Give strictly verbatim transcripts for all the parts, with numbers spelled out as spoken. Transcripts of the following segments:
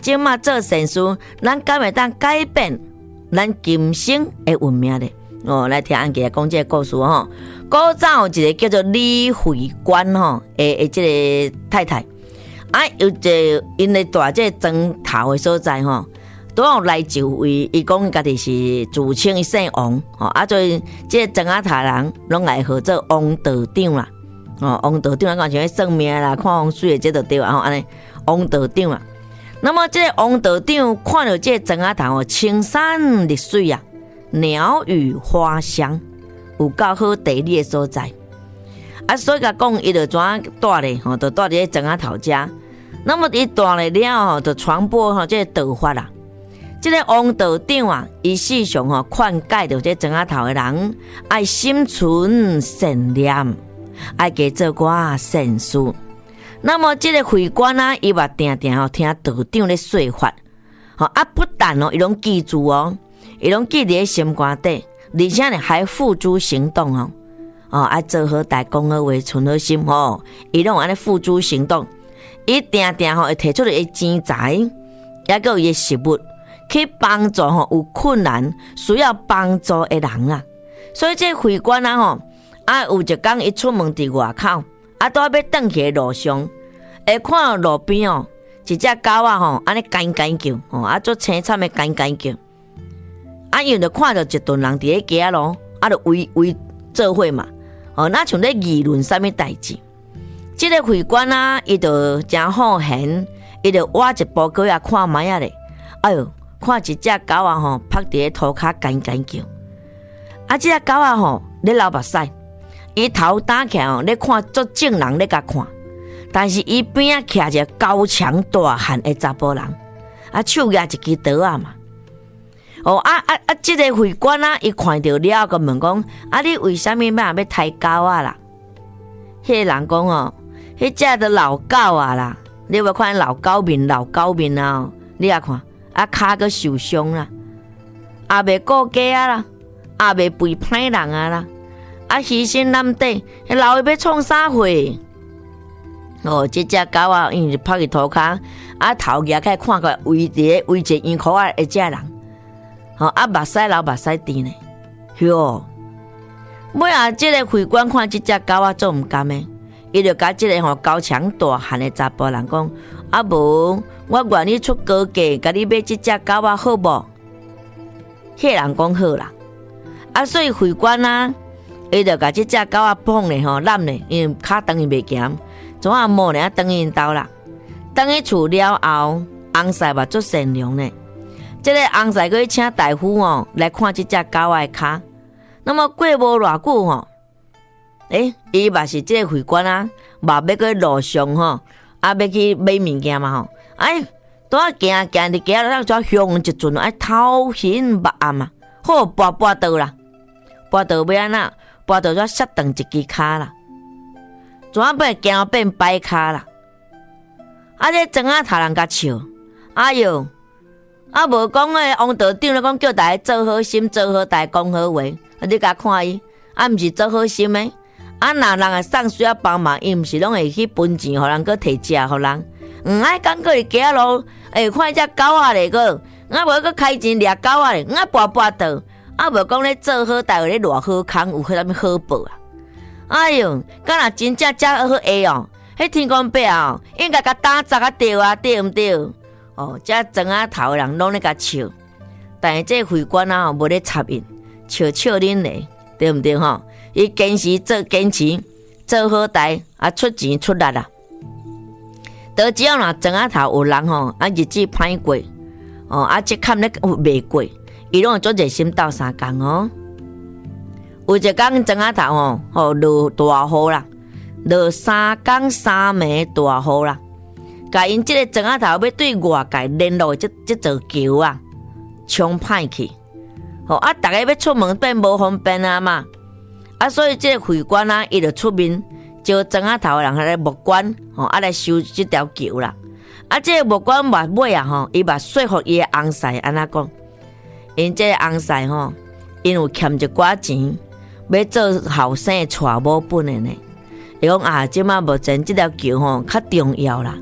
即马做善事，咱敢会当改变咱今生的运命咧？哦，来听安吉讲这个故事吼。古早有一个叫做李慧官吼，诶诶，这个太太，啊，有一个因咧住这庄头的所在吼，都有来就位，伊讲家己是自称伊姓王，吼，啊，所以这庄仔头人拢来号做王道长啦，哦，王道长，讲像算命啦、看风水的这就对啊，吼，安尼王道长啊。那么这个王道长看到这庄仔头青山绿水啊，鸟语花香。有够好地理的所在，啊，所以甲讲，伊就怎住咧？吼，就住伫庄仔头家。那么伊住咧了吼，就传播吼这个道法啦。这个王道长啊，伊时常吼劝诫着这庄仔头的人，爱心存善念，爱加做寡善事。那么这个会馆啊，伊嘛定定吼听道长咧说法，吼啊，不但哦，伊拢记住哦，伊拢记伫心肝底。而且呢，还付诸行动哦，哦，爱做好代，讲好话，存好心哦，伊拢安尼付诸行动，伊定定吼会提出伊钱财，也个伊食物去帮助吼有困难需要帮助的人啊。所以这会馆啊吼，啊有一天伊出门伫外口，啊拄要转去的路上，会看到路边哦一只狗啊吼，安尼干干叫，哦啊做青惨的干干叫。啊，因就看到一群人伫咧街咯，啊，就围围做伙嘛，哦，那像咧议论啥物代志。这个会馆啊，伊就真好闲，伊就挖一步过来看卖啊咧。哎哟，看一只狗啊吼，趴伫咧涂骹干干叫。啊，这只狗啊吼，咧流目屎，伊头打起哦，咧看足正人咧甲看，但是伊边啊徛一个高强大汉的查甫人，啊，手举一支刀啊嘛。哦啊啊啊！这个会馆啊，伊看到了，个问讲：啊，你为什么要要抬狗啊啦？迄个人讲哦，迄只都老狗啊啦，你有看老狗面、老狗面啊？你也看，啊骹个受伤啦，也袂顾家啊啦，也袂陪歹人啊啦，啊牺牲难得，老伊要创啥货？哦，这只狗啊，因为趴伫涂骹，啊头举开看过围伫围一圆箍啊，一只人。哦，啊，目屎流目屎滴呢，哟！尾啊，这个会馆看这只狗啊，做唔甘的，伊就甲这个吼高强大汉的查甫人讲：啊无，我愿意出高价，甲你买这只狗啊，好无？迄人讲好啦。啊，所以会馆啊，伊就甲这只狗啊捧咧吼，揽咧，因为骹长伊袂行，怎啊摸咧等因兜啦。等伊厝了后，翁婿嘛足善良呢。这个翁婿去请大夫哦来看这只狗的骹，那么过无偌久吼，诶，伊嘛是这个会馆啊，嘛要去路上吼，啊要去买物件嘛吼，哎，拄啊行行伫行了，就凶一阵，哎头晕目暗嘛，好跋跋倒啦，跋倒要安那，跋倒就摔断一支骹啦，怎啊变行变歹骹啦？啊，这庄仔头人甲笑，哎哟！啊，无讲诶，王道长咧讲叫大家做好心，做好代，讲好话。啊，你甲看伊，啊，毋是做好心诶。啊，若人会送需要帮忙，伊毋是拢会去分钱，互人，搁摕食互人。毋爱讲过伫街路，会看只狗仔咧个，啊，无搁开钱掠狗仔咧，啊，跋跋倒。啊，无讲咧做好代，咧偌好康，有啥物好报啊？哎哟，敢若真正遮好下哦，迄天公伯哦，应该甲打砸啊对啊，对毋对？哦，这庄仔头的人拢咧甲笑，但是这会馆啊，无咧插伊，笑笑恁咧，对毋对吼？伊坚持做坚持，做好代啊，出钱出力啦。到只要若庄仔头有人吼，啊日子歹过，哦啊这坎咧袂过，伊拢会做热心斗相共哦。有一天庄仔头吼，吼落大雨啦，落三更三暝大雨啦。甲因即个庄仔头要对外界联络即即座桥啊，冲歹去，吼啊！逐个要出门变无方便啊嘛，啊！所以即个会馆啊，伊就出面招庄仔头的人来木管，吼啊来修即条桥啦。啊，即个木管嘛尾啊吼，伊嘛说服伊的翁婿安那讲，因即个翁婿吼，因有欠一寡钱，要做后生娶某本的呢。伊讲啊，即马目前即条桥吼较重要啦。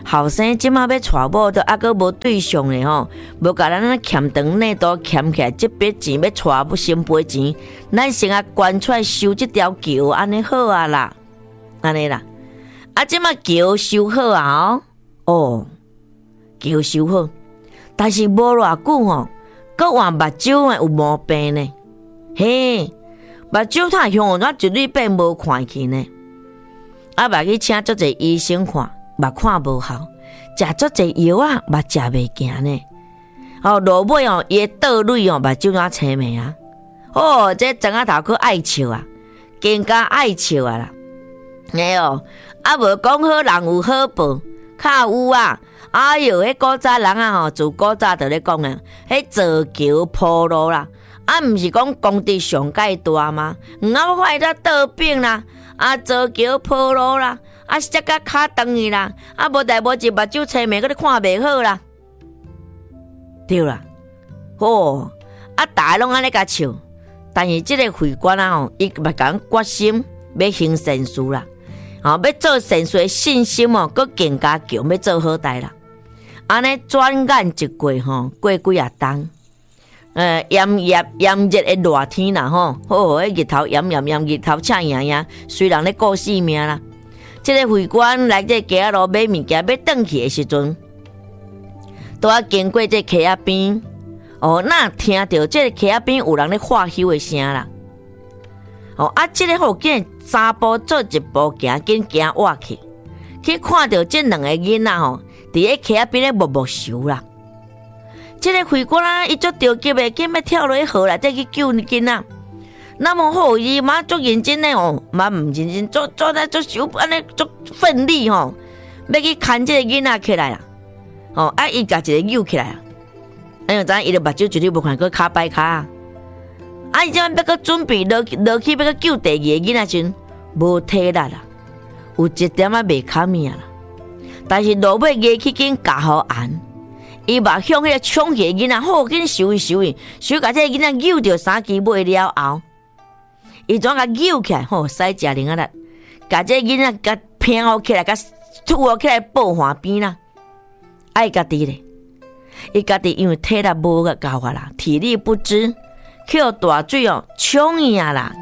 后生即马要娶某都还阁无对象咧吼，无甲咱欠长内都欠起来，这笔钱要娶不新辈钱，咱先啊捐出来修这条桥，安尼好啊啦，安尼啦。啊，即马桥修好啊哦，哦，桥修好，但是无偌久吼，阁换目睭诶有毛病呢，嘿。目睭太凶，我一日变无看去呢。啊，目去请足侪医生看，目看无效，食足侪药啊，目食袂行呢。哦，落尾哦，伊倒蕊哦，目睭啊青眉啊。哦，这睁啊头去爱笑啊，更加爱笑啊啦。哎哟，啊无讲好人有好报，较有啊。哎哟，迄古早人啊吼，自古早就咧讲啊，迄造桥铺路啦。啊，毋是讲功德上介大吗？嗯啊，我看伊在倒饼啦，啊，造桥铺路啦，啊，食甲骹长去啦，啊，无代无志目睭青眉，搁咧看袂好啦，对啦，吼，啊，大家拢安尼甲笑，但是即个会馆啊吼，伊目讲决心要行善事啦，吼，要做善事的信心哦，搁更加强，要做好代啦，安尼转眼一过吼，过几啊冬。呃，炎热炎热的热天啦吼，好，迄日头炎炎炎，日头赤炎炎，虽然咧顾性命啦。即、這个会馆来这街仔路买物件，要转去的时阵，都要经过这溪仔边，哦，那听到这个溪仔边有人咧喝休的声啦。哦，啊，即、這个好紧三步做一步行，紧行活去，去看到这两个囡仔吼，伫咧溪仔边咧默默游啦。这个会馆啊，伊足着急的，紧要跳落去河内底去救囡仔。那么好，伊妈足认真的哦，妈唔认真，做做在做手安尼足奋力吼，要去牵这个囡仔起来啦。哦，啊，伊甲一个扭起来啊，哎呦，咱伊的目睭绝对无看过骹摆骹啊。啊，伊这要搁准备落落去，要搁救第二个囡仔时，无体力啦，有一点啊袂堪命啦。但是落尾硬去紧加好按。伊目向迄个冲起囡仔，好紧收伊收伊，收甲这个囡仔扭着三支尾了后，伊怎甲扭起来？吼，使食零啊啦，甲这个囡仔甲拼好起来，甲吐好起来抱环边啦。爱家己咧，伊家己因为体力无个够啊啦，体力不支，去互大水哦冲伊啊啦。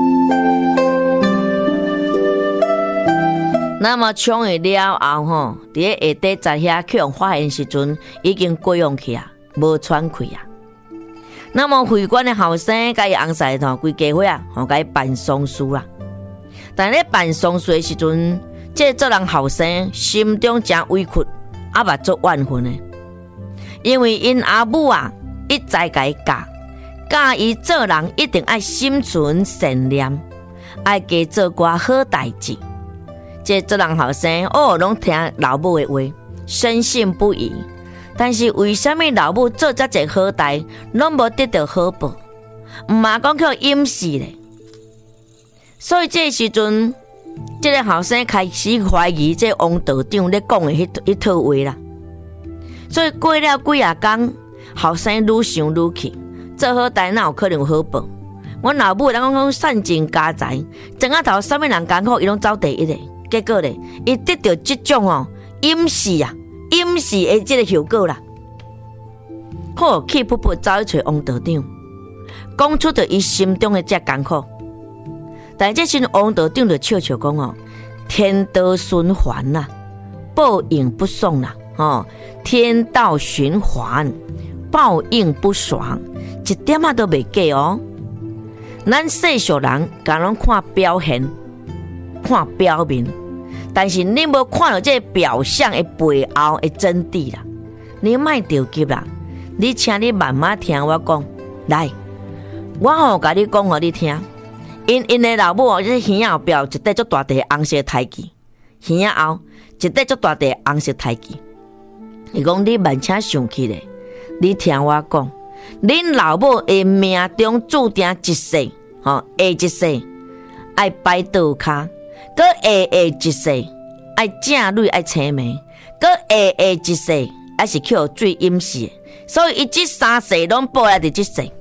那么冲去了后吼，伫咧下底在遐去用发现时阵，已经过用去啊，无喘气啊。那么会馆的后生甲伊翁婿吼，规家伙啊，吼甲伊办丧事啦。但咧办丧事的时阵，这做人后生心中真委屈，啊嘛足怨愤的，因为因阿母啊一再甲伊教，教伊做人一定爱心存善念，爱加做寡好代志。这做人后生哦，拢听老母的话，深信不疑。但是为什么老母做遮济好代，拢无得到好报？毋嘛讲去掩饰咧。所以这时阵，这个后生开始怀疑这王道长咧讲的迄迄套话啦。所以过了几啊天，后生愈想愈气，做好代哪有可能有好报？我老母人讲讲散尽家财，整啊头啥物人艰苦，伊拢走第一个。结果咧，伊得到这种哦掩饰啊，掩饰的这个效果啦。好，气噗噗走去找王道长，讲出着伊心中的这艰苦。但这时王道长就笑笑讲哦，天道循环啦，报应不送啦，哦，天道循环，报应不爽，一点啊都袂假哦。咱世俗人敢拢看表现，看表面。但是你无看到这个表象的背后的真谛啦，你莫着急啦，你请你慢慢听我讲。来，我吼甲你讲互你听，因因的老母哦，这耳后表一块足大块红色台记，耳后一块足大块红色台记。伊讲你慢请上去咧，你听我讲，恁老母的命中注定一世，吼、哦，下一世爱摆倒骹。搁下下一世爱正蕊爱青眉，搁下下一世还是去互水淹死，所以伊这三世拢报来伫这世。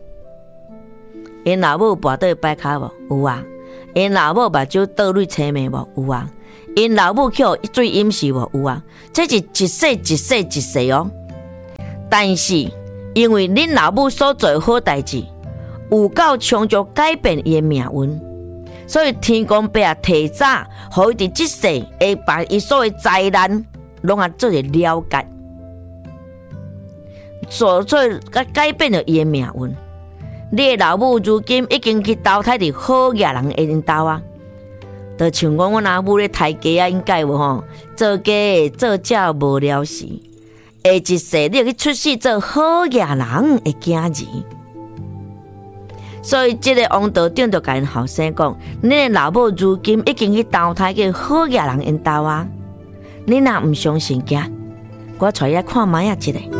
因老母跋倒摆骹无？有啊。因老母目睭倒蕊青眉无？有啊。 因老母去水淹死无有啊？这是一世一世一世哦。但是因为恁老母所做的好代志，有够长足改变伊的命运，所以天公伯啊提早，互伊伫即世会把伊所有灾难，拢啊做个了解，所做甲改变了伊的命运。你的老母如今已经去投胎伫好野人的因兜啊，就像讲阮阿母咧抬鸡啊，应该无吼，做鸡做鸟无了时，下一世你去出世做好野人的囝儿。所以，这个王道长就甲因后生讲：，恁的老母如今已经去投胎去好野人因兜啊！你若唔相信，行，我带你来看卖啊一个。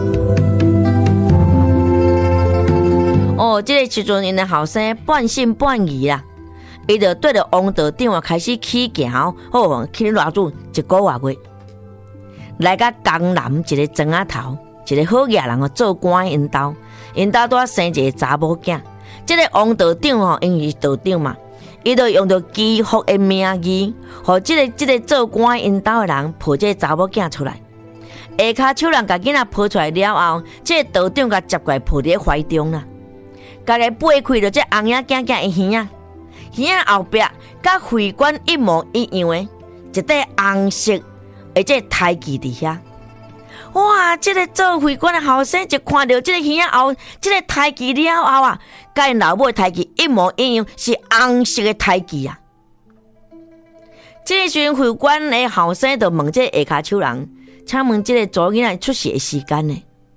哦，这个时阵，因的后生半信半疑啦，伊就对着王道长啊开始起行，哦，去偌久一个月月，来到江南一个庄仔头，一个好野人哦做官因兜，因兜拄生一个查某囝。这个王道长吼，因为是道长嘛，伊就用着祈福的名义，互这个这个做官因兜的人抱这个查某囝出来。下骹手人甲囡仔抱出来了后，这个道长甲接过来抱伫怀中啦，家己背开着这红影囝囝的耳啊，耳啊后壁甲会馆一模一样的，一块红色的这台旗伫遐。哇！这个做会馆的后生就看到这个耳仔后，这个台旗了后啊，甲因老母的台旗一模一样，是红色的台旗啊！这个时阵会馆的后生就问这个下骹手人，请问这个左囡仔出事的时间呢？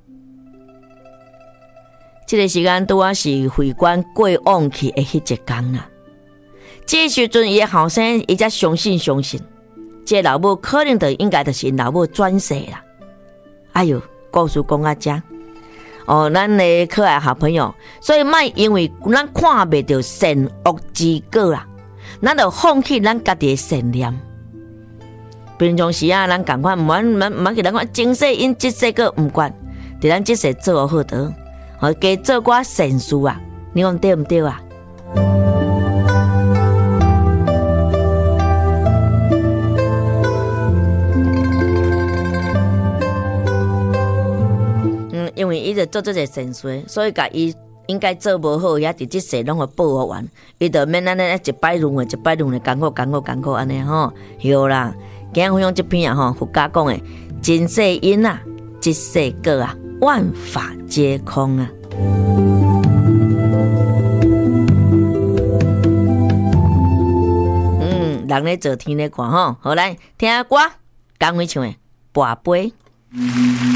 这个时间拄啊是会馆过往去的迄一天啦。这个时阵伊的后生伊才相信相信，这个老母可能就应该就是因老母转世啦。哎哟，故事讲到这哦，咱的可爱好朋友，所以莫因为咱看袂到善恶之果啦，咱就放弃咱家己的善念。平常时啊，咱赶快唔免唔免唔免去咱看前世因即世个唔管，伫咱即世做好得，好加做寡善事啊，你讲对唔对啊？因为伊就做这个善事，所以甲伊应该做无好，也伫即世拢会报复完，伊就免安尼一摆轮回，一摆轮回，艰苦艰苦艰苦安尼吼。有啦，今日分享这篇啊吼，佛家讲的前世因啊，即世果啊，万法皆空啊。嗯，人咧做天咧看吼，好来听歌，讲会唱的《跋杯》。